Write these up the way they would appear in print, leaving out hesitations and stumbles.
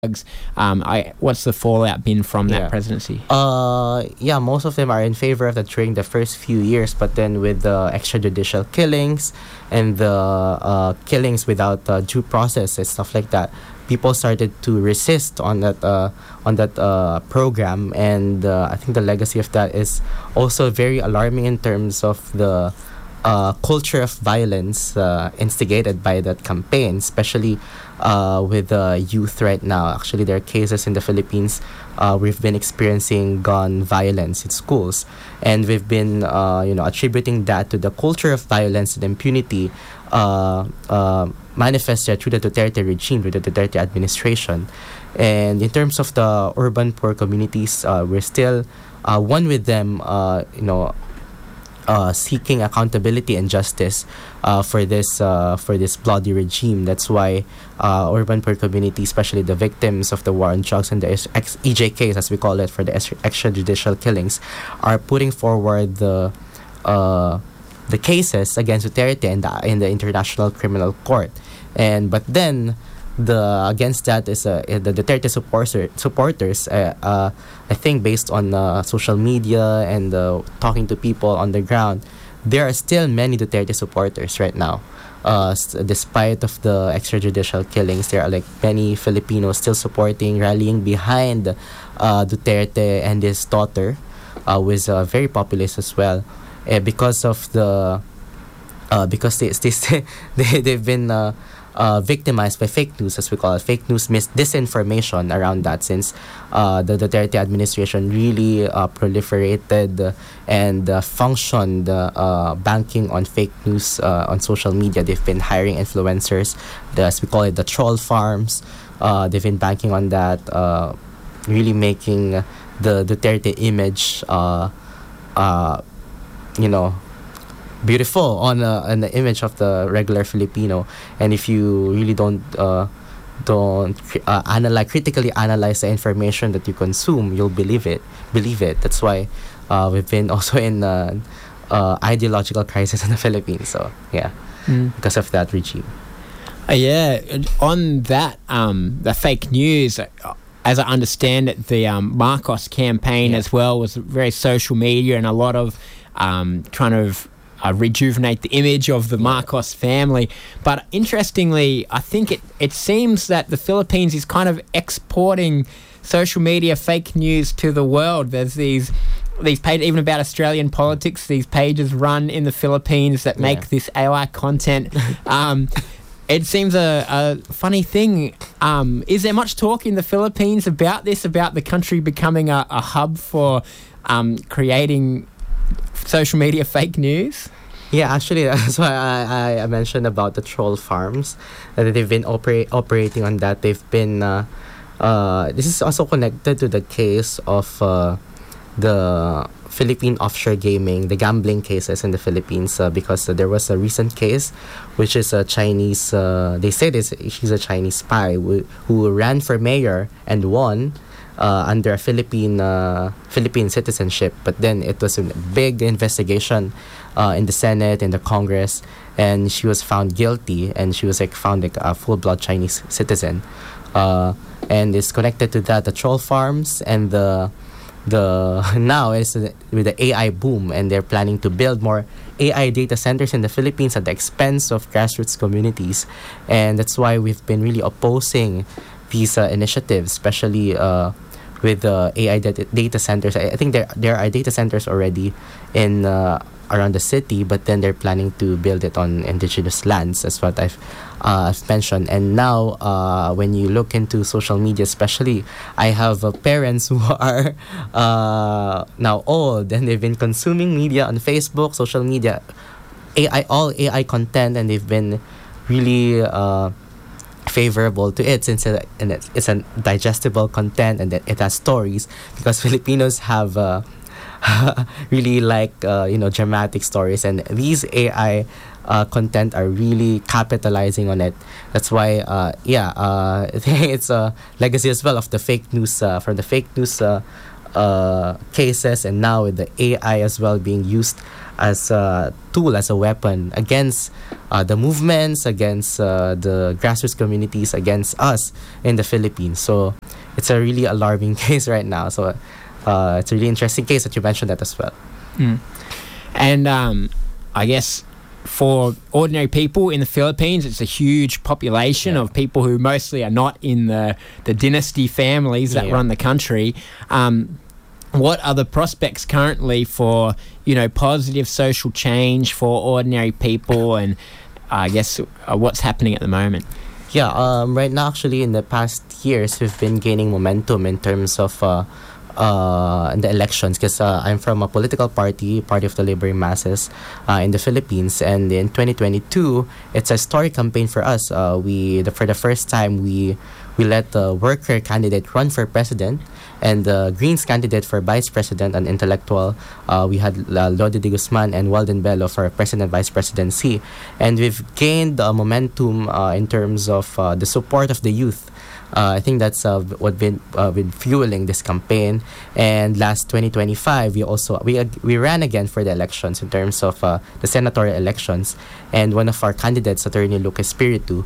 What's the fallout been from that presidency? Most of them are in favor of that during the first few years, but then with the extrajudicial killings and the killings without due process and stuff like that, people started to resist on that program, and I think the legacy of that is also very alarming in terms of the culture of violence instigated by that campaign, especially with the youth right now. Actually, there are cases in the Philippines. We've been experiencing gun violence in schools, and we've been attributing that to the culture of violence and impunity manifested through the Duterte regime, through the Duterte administration. And in terms of the urban poor communities, we're still one with them, seeking accountability and justice for this bloody regime. That's why urban poor communities, especially the victims of the war on drugs and the EJKs, as we call it, for the extrajudicial killings, are putting forward the cases against Duterte in the International Criminal Court. But then against that is the Duterte supporters. I think based on social media and talking to people on the ground, there are still many Duterte supporters right now. Despite of the extrajudicial killings, there are like many Filipinos still supporting, rallying behind Duterte and his daughter, who is very populist as well, because of because they've been victimized by fake news, as we call it, fake news, disinformation around that, since the Duterte administration really proliferated and functioned banking on fake news on social media. They've been hiring influencers, as we call it, the troll farms. They've been banking on that, really making the Duterte image, beautiful on the image of the regular Filipino. And if you really don't critically analyze the information that you consume, you'll believe it. That's why we've been also in ideological crisis in the Philippines. So because of that regime. On that, the fake news, as I understand it, the Marcos campaign as well was very social media and a lot of trying to rejuvenate the image of the Marcos family. But interestingly, I think it seems that the Philippines is kind of exporting social media fake news to the world. There's these pages, even about Australian politics, these pages run in the Philippines that make this AI content. It seems a funny thing. Is there much talk in the Philippines about this, about the country becoming a hub for creating social media fake news? Yeah, actually, that's why I mentioned about the troll farms. They've been operating on that. They've been this is also connected to the case of the Philippine offshore gaming, the gambling cases in the Philippines, because there was a recent case which is a Chinese, they say she's a Chinese spy who ran for mayor and won under a Philippine citizenship. But then it was a big investigation in the Senate, in the Congress, and she was found guilty, and she was found a full-blood Chinese citizen. And it's connected to that, the troll farms, and the now is with the AI boom, and they're planning to build more AI data centers in the Philippines at the expense of grassroots communities. And that's why we've been really opposing these initiatives, especially with the AI data centers. I think there are data centers already in around the city, but then they're planning to build it on indigenous lands. That's what I've mentioned. And now, when you look into social media, especially, I have parents who are now old, and they've been consuming media on Facebook, social media, all AI content, and they've been really favorable to it, since it's a digestible content and that it has stories, because Filipinos have really like dramatic stories, and these AI content are really capitalizing on it. That's why I think it's a legacy as well of the fake news, from the fake news cases, and now with the AI as well being used as a tool, as a weapon against the movements, against the grassroots communities, against us in the Philippines. So it's a really alarming case right now. So it's a really interesting case that you mentioned that as well. And I guess for ordinary people in the Philippines, it's a huge population of people who mostly are not in the dynasty families that run the country. What are the prospects currently for, positive social change for ordinary people, and I guess what's happening at the moment? Yeah, right now, actually, in the past years, we've been gaining momentum in terms of in the elections, because I'm from a political party of the laboring masses in the Philippines, and in 2022, it's a historic campaign for us. For the first time, we let the worker candidate run for president, and the Greens candidate for vice president, an intellectual. We had Lodi de Guzman and Walden Bello for president vice presidency, and we've gained momentum in terms of the support of the youth. I think that's what been fueling this campaign. And last 2025, we ran again for the elections in terms of the senatorial elections, and one of our candidates, Attorney Lucas Espiritu,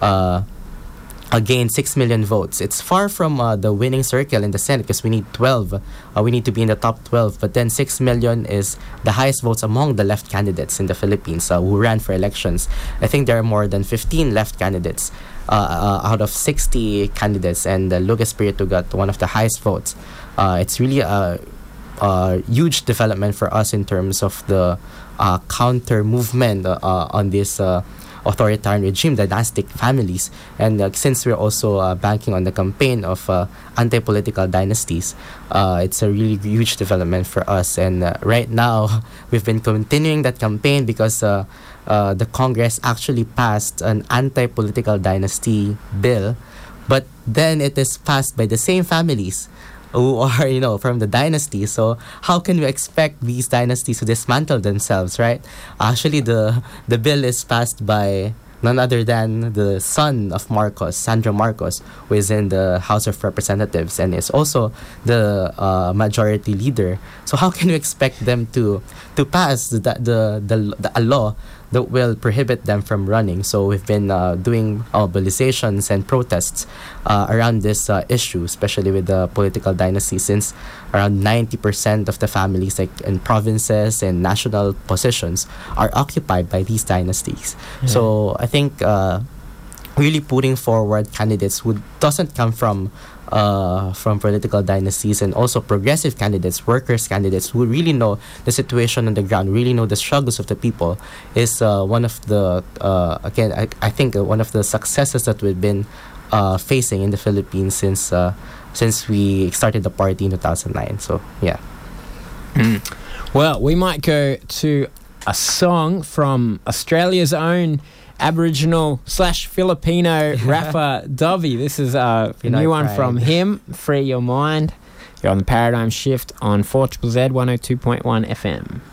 gained 6 million votes. It's far from the winning circle in the Senate, because we need 12. We need to be in the top 12. But then 6 million is the highest votes among the left candidates in the Philippines who ran for elections. I think there are more than 15 left candidates out of 60 candidates, and Lucas Espiritu got one of the highest votes. It's really a huge development for us in terms of the counter movement on this authoritarian regime, the dynastic families. And since we're also banking on the campaign of anti-political dynasties, it's a really huge development for us. And right now, we've been continuing that campaign because the Congress actually passed an anti-political dynasty bill, but then it is passed by the same families who are, from the dynasty. So how can we expect these dynasties to dismantle themselves, right? Actually, the bill is passed by none other than the son of Marcos, Sandro Marcos, who is in the House of Representatives and is also the majority leader. So how can we expect them to pass a law that will prohibit them from running? So we've been doing mobilizations and protests around this issue, especially with the political dynasty, since around 90% of the families, like in provinces and national positions, are occupied by these dynasties. So I think really putting forward candidates who doesn't come from political dynasties, and also progressive candidates, workers candidates who really know the situation on the ground, really know the struggles of the people, is one of the I think one of the successes that we've been facing in the Philippines since we started the party in 2009. So yeah. Well, we might go to a song from Australia's own Aboriginal/Filipino rapper Dovey. This is a new one from him, Free Your Mind. You're on the Paradigm Shift on 4ZZZ 102.1 FM.